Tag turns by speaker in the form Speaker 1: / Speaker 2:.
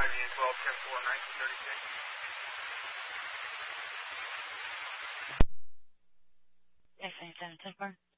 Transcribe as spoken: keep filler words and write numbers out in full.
Speaker 1: I D N twelve ten four nineteen thirty-six.
Speaker 2: X seven ten four.